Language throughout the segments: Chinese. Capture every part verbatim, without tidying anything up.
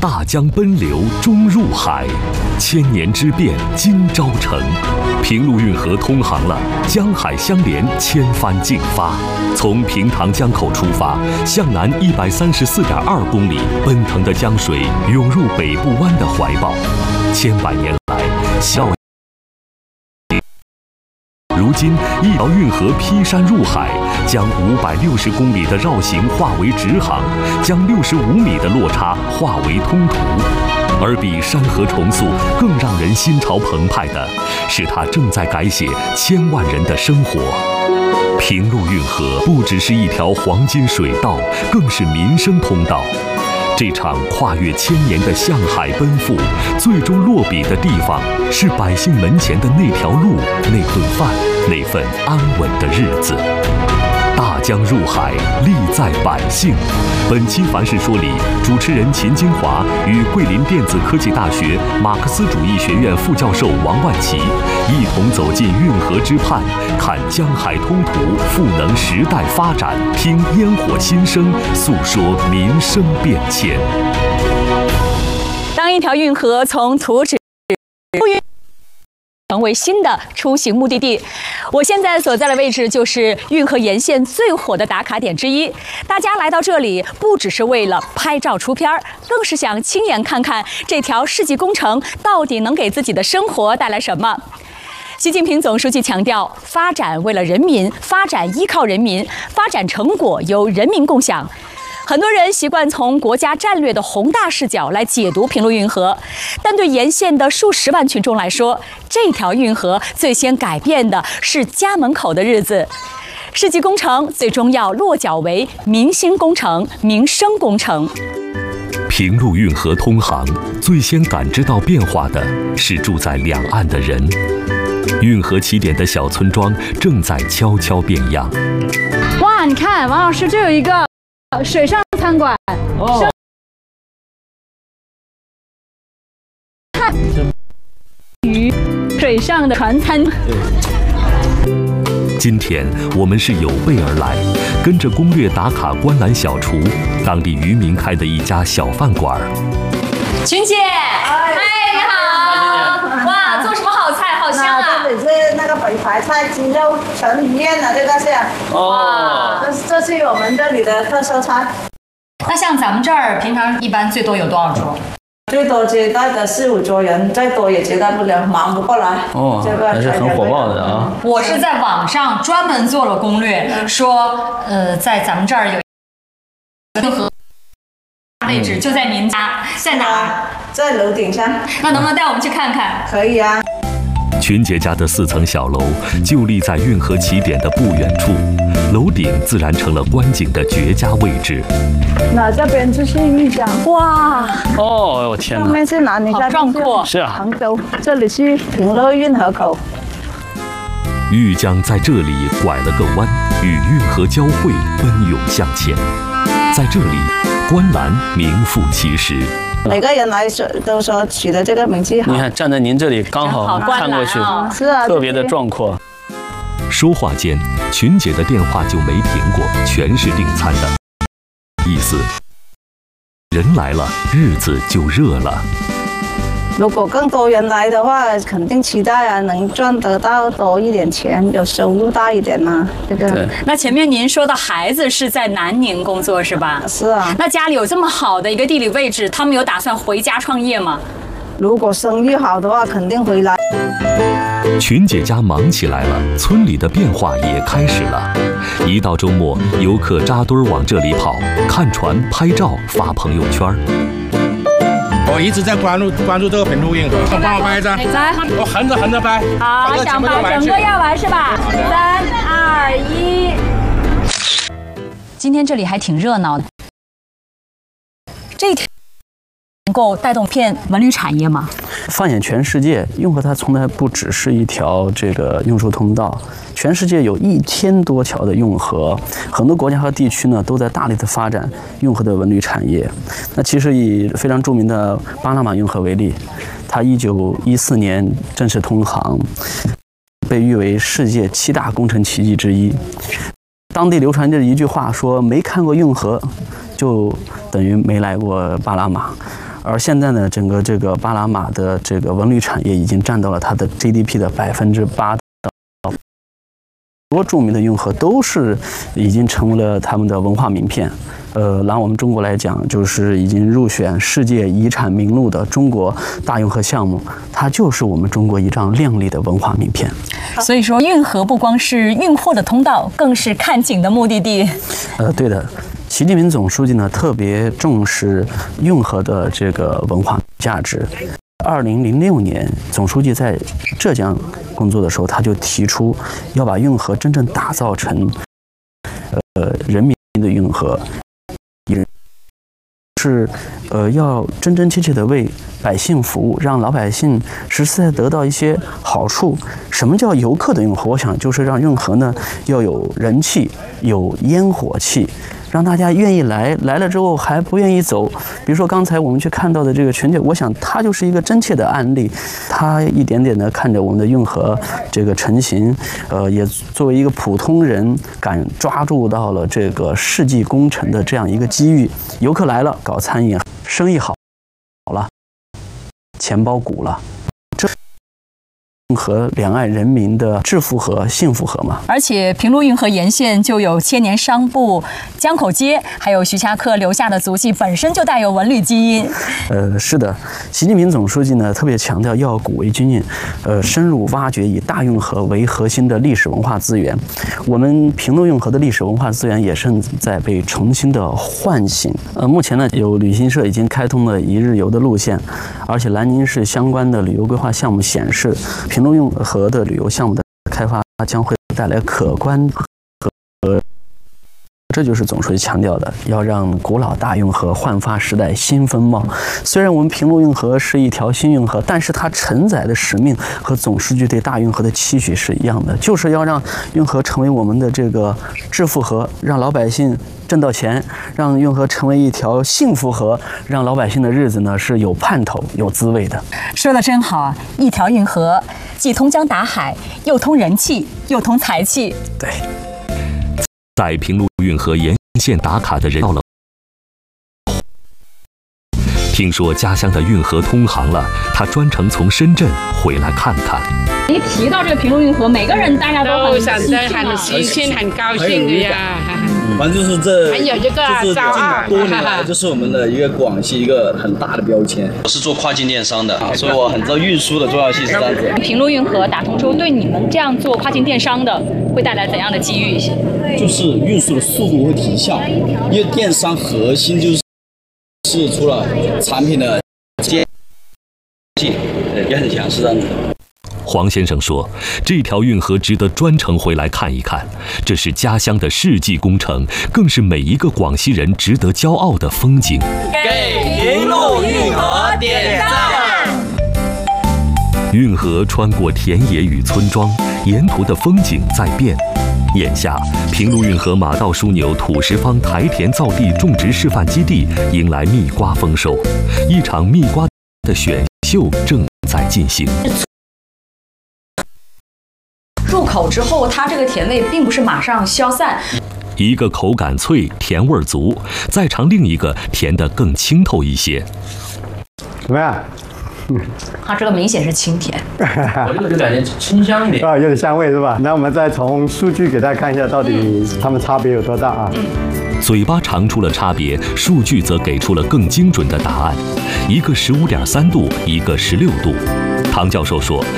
大江奔流终入海，千年之变今朝成。平陆运河通航了，江海相连，千帆竞发。从平塘江口出发，向南一百三十四点二公里，奔腾的江水涌入北部湾的怀抱。千百年来，小如今一条运河劈山入海，将五百六十公里的绕行化为直航，将六十五米的落差化为通途。而比山河重塑更让人心潮澎湃的是，它正在改写千万人的生活。平陆运河不只是一条黄金水道，更是民生通道。这场跨越千年的向海奔赴，最终落笔的地方是百姓门前的那条路、那顿饭、那份安稳的日子。大江入海，利在百姓。本期《凡事说理》，主持人秦金华与桂林电子科技大学马克思主义学院副教授王万奇一同走进运河之畔，看江海通途，赋能时代发展，听烟火心声，诉说民生变迁。 当一条运河从图纸成为新的出行目的地，我现在所在的位置就是运河沿线最火的打卡点之一。大家来到这里，不只是为了拍照出片儿，更是想亲眼看看这条世纪工程到底能给自己的生活带来什么。习近平总书记强调，发展为了人民，发展依靠人民，发展成果由人民共享。很多人习惯从国家战略的宏大视角来解读平陆运河，但对沿线的数十万群众来说，这条运河最先改变的是家门口的日子。世纪工程最终要落脚为民心工程、民生工程。 平陆运河通航，最先感知到变化的是住在两岸的人。运河起点的小村庄正在悄悄变样。 哇，你看，王老师，这有一个水上餐馆哦，看鱼水上的船餐。 今天我们是有备而来，跟着攻略打卡观澜小厨，当地渔民开的一家小饭馆。 群姐，嗨，你好！哇，做什么好菜？好香啊！ 这里是那个北排菜鸡肉成鱼宴的，这个是哦，这这是我们这里的特色菜。 那像咱们这儿平常一般最多有多少桌？ 最多接待的四五桌人，再多也接待不了，忙不过来。 哦，这个还是很火爆的啊！ 我是在网上专门做了攻略，说呃，在咱们这儿有运河位置，就在您家，在哪儿？ 在楼顶上。 那能不能带我们去看看？ 可以啊。 群姐家的四层小楼就立在运河起点的不远处，楼顶自然成了观景的绝佳位置。 那这边就是玉江， 哇！ 哦，我天哪！ 上面是哪里？ 好壮阔。 是啊。 杭州，这里是平陆运河口。 玉江在这里拐了个弯，与运河交汇，奔涌向前。在这里，观澜名副其实。 每个人来说都说取的这个名字好。 你看，站在您这里刚好看过去， 是啊， 特别的壮阔。 说话间，群姐的电话就没停过，全是订餐的意思。人来了，日子就热了。 如果更多人来的话，肯定期待啊，能赚得到多一点钱，有收入大一点嘛。这个。 那前面您说的孩子是在南宁工作是吧？ 是啊。 那家里有这么好的一个地理位置，他们有打算回家创业吗？ 如果生意好的话，肯定回来。 群姐家忙起来了，村里的变化也开始了。一到周末，游客扎堆往这里跑，看船、拍照、发朋友圈。 我一直在关注关注这个平陆运河，帮我拍一张。 来， 我横着横着拍。 好，想拍整个要完是吧？三二一。今天这里还挺热闹的。这条能够带动片文旅产业吗？ 放眼全世界，运河它从来不只是一条这个运输通道，全世界有一千多条的运河，很多国家和地区呢都在大力的发展运河的文旅产业。那其实以非常著名的巴拿马运河为例，它一九一四年正式通航，被誉为世界七大工程奇迹之一。当地流传着一句话说，没看过运河就等于没来过巴拿马。 而现在呢，整个这个巴拿马的这个文旅产业已经占到了它的 G D P 的百分之八。多著名的运河都是已经成为了他们的文化名片。呃，拿我们中国来讲，就是已经入选世界遗产名录的中国大运河项目，它就是我们中国一张亮丽的文化名片。 所以说，运河不光是运货的通道，更是看景的目的地。 呃，对的。习近平总书记呢特别重视运河的这个文化价值。二零零六年，总书记在浙江工作的时候，他就提出要把运河真正打造成呃人民的运河，也是呃要真真切切的为百姓服务，让老百姓实实在在得到一些好处。什么叫游客的运河？我想就是让运河呢要有人气，有烟火气。让大家愿意来，来了之后还不愿意走。比如说刚才我们去看到的这个全景，我想它就是一个真切的案例。它一点点的看着我们的运河这个成型，呃，也作为一个普通人敢抓住到了这个世纪工程的这样一个机遇。游客来了，搞餐饮，生意好，好了，钱包鼓了。和两岸人民的致富和幸福河嘛。 而且平陆运河沿线就有千年商埠、江口街，还有徐霞客留下的足迹，本身就带有文旅基因。 呃，是的，习近平总书记呢特别强调要古为今运，呃，深入挖掘以大运河为核心的历史文化资源。我们平陆运河的历史文化资源也正在被重新的唤醒。呃，目前呢，有旅行社已经开通了一日游的路线，而且南宁市相关的旅游规划项目显示，平陆运河的旅游项目的开发将会带来可观和，这就是总书记强调的，要让古老大运河焕发时代新风貌。虽然我们平陆运河是一条新运河，但是它承载的使命和总书记对大运河的期许是一样的，就是要让运河成为我们的这个致富河，让老百姓挣到钱，让运河成为一条幸福河，让老百姓的日子呢是有盼头、有滋味的。 说得真好啊！一条运河既通江达海，又通人气，又通财气。 对。 在平陆运河沿线打卡的人到了，听说家乡的运河通航了，他专程从深圳回来看看。 一提到这个平陆运河，每个人大家都很想着很新鲜、很高兴的呀。 反正就是这， 还有这个就是骄傲， 多年来就是我们的一个广西一个很大的标签。 我是做跨境电商的，所以我很知道运输的重要性是这样子。 平陆运河打通之后，对你们这样做跨境电商的会带来怎样的机遇？ 就是运输的速度会提效，因为电商核心就是是除了产品的接性，也很强，是这样子的。 黄先生说，这条运河值得专程回来看一看，这是家乡的世纪工程，更是每一个广西人值得骄傲的风景。 给平陆运河点赞！ 运河穿过田野与村庄，沿途的风景在变。眼下，平陆运河马道枢纽土石方台田造地种植示范基地迎来蜜瓜丰收，一场蜜瓜的选秀正在进行。 入口之后，它这个甜味并不是马上消散， 一个口感脆，甜味足，再尝另一个甜得更清透一些。 怎么样？ 它这个明显是清甜， 我这个就感觉清香一点啊，有点香味是吧？那我们再从数据给大家看一下，到底它们差别有多大啊？ 嘴巴尝出了差别，数据则给出了更精准的答案，一个十五点三度，一个十六度。唐教授说，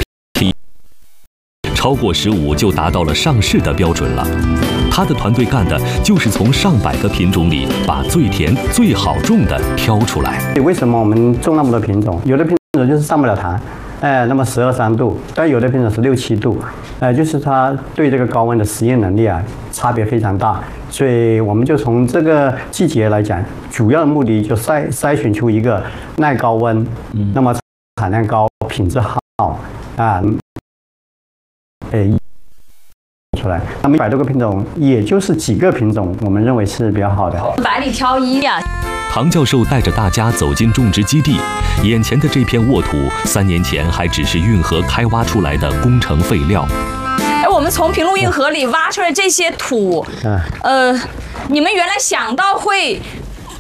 超过十五就达到了上市的标准了。他的团队干的就是从上百个品种里把最甜、最好种的挑出来。 为什么我们种那么多品种？有的品种就是上不了坛，哎，那么十二三度，但有的品种是六七度，哎，就是它对这个高温的适应能力啊差别非常大。所以我们就从这个季节来讲，主要的目的就筛筛选出一个耐高温，嗯、那么产量高、品质好啊。哎，出来，那么一百多个品种，也就是几个品种，我们认为是比较好的。 百里挑一呀！ 唐教授带着大家走进种植基地，眼前的这片沃土，三年前还只是运河开挖出来的工程废料。 哎，我们从平陆运河里挖出来这些土，呃，你们原来想到会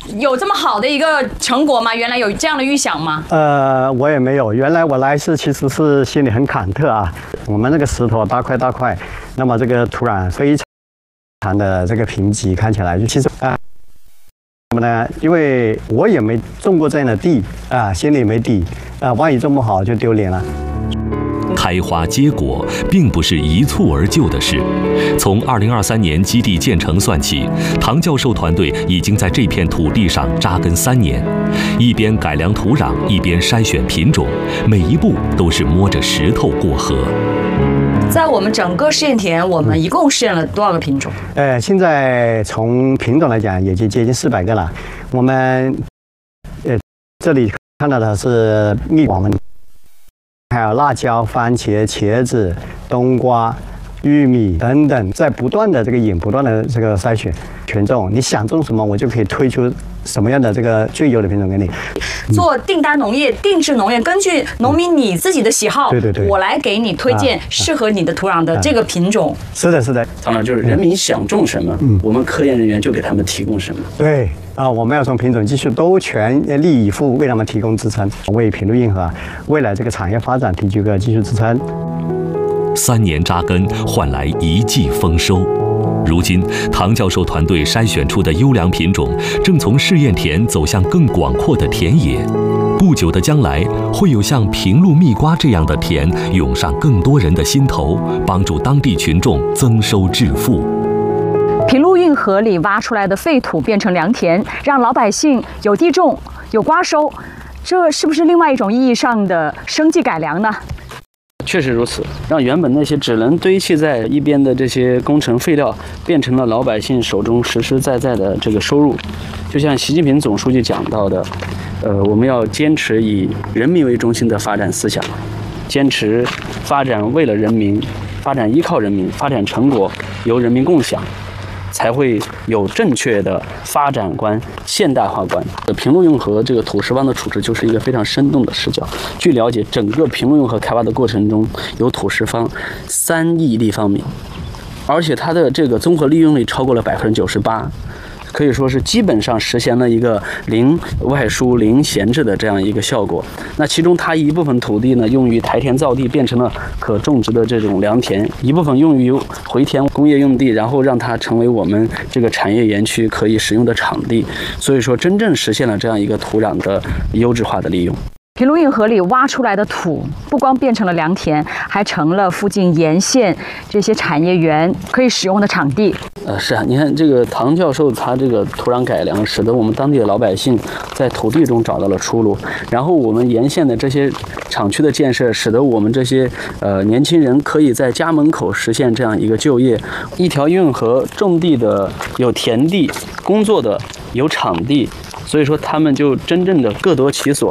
有这么好的一个成果吗？原来有这样的预想吗？ 呃，我也没有。原来我来是其实是心里很忐忑啊。我们那个石头大块大块，那么这个土壤非常的这个贫瘠，看起来就其实啊。什么呢？因为我也没种过这样的地啊，心里没底啊，万一种不好就丢脸了。 开花结果并不是一蹴而就的事。从二零二三年基地建成算起，唐教授团队已经在这片土地上扎根三年，一边改良土壤，一边筛选品种，每一步都是摸着石头过河。 在我们整个试验田，我们一共试验了多少个品种？ 呃，现在从品种来讲，也就接近四百个了。我们呃这里看到的是蜜广们，还有辣椒、番茄、茄子、冬瓜、玉米等等，在不断的这个引，不断的这个筛选权重。你想种什么，我就可以推出什么样的这个最优的品种给你。 做订单农业、定制农业，根据农民你自己的喜好， 对对对， 我来给你推荐适合你的土壤的这个品种。 是的，是的。 当然，就是人民想种什么，嗯，我们科研人员就给他们提供什么。 对啊，我们要从品种技术都全力以赴为他们提供支撑，为平陆运河未来这个产业发展提供个技术支撑。 三年扎根换来一季丰收。如今，唐教授团队筛选出的优良品种，正从试验田走向更广阔的田野。不久的将来，会有像平陆蜜瓜这样的田涌上更多人的心头，帮助当地群众增收致富。 平陆运河里挖出来的废土变成良田，让老百姓有地种、有瓜收，这是不是另外一种意义上的生计改良呢？ 确实如此，让原本那些只能堆砌在一边的这些工程废料，变成了老百姓手中实实在在的这个收入。就像习近平总书记讲到的，呃，我们要坚持以人民为中心的发展思想，坚持发展为了人民，发展依靠人民，发展成果由人民共享，才会有正确的发展观、现代化观。平陆运河这个土石方的处置就是一个非常生动的视角。据了解，整个平陆运河开发的过程中，有土石方三亿立方米，而且它的这个综合利用率超过了百分之九十八。可以说是基本上实现了一个零外输、零闲置的这样一个效果。那其中它一部分土地呢用于台田造地，变成了可种植的这种良田；一部分用于回填工业用地，然后让它成为我们这个产业园区可以使用的场地。所以说，真正实现了这样一个土壤的优质化的利用。 平陆运河里挖出来的土，不光变成了良田，还成了附近沿线这些产业园可以使用的场地。 呃，是啊，你看这个唐教授他这个土壤改良，使得我们当地的老百姓在土地中找到了出路。然后我们沿线的这些厂区的建设，使得我们这些呃年轻人可以在家门口实现这样一个就业。一条运河种地的有田地，工作的有场地，所以说他们就真正的各得其所。